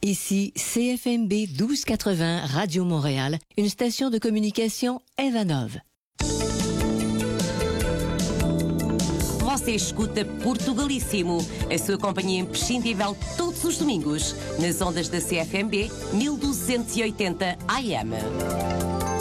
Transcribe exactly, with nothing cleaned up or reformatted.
Ici C F M B douze quatre-vingts Radio Montréal, une station de communication Evanov. Você escuta Portugalíssimo, a sua companhia imprescindível todos os domingos, nas ondas da C F M B mil duzentos e oitenta A M.